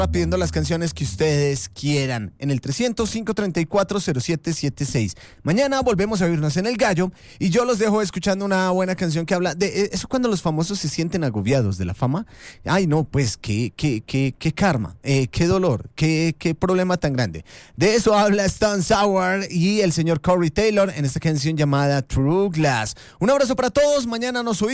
pidiendo las canciones que ustedes quieran en el 300-534-0776. Mañana volvemos a oírnos en El Gallo y yo los dejo escuchando una buena canción que habla de eso cuando los famosos se sienten agobiados de la fama. Ay, no, pues qué karma, qué dolor, qué problema tan grande. De eso habla Stone Sour y el señor Corey Taylor en esta canción llamada True Glass. Un abrazo para todos, mañana nos oímos.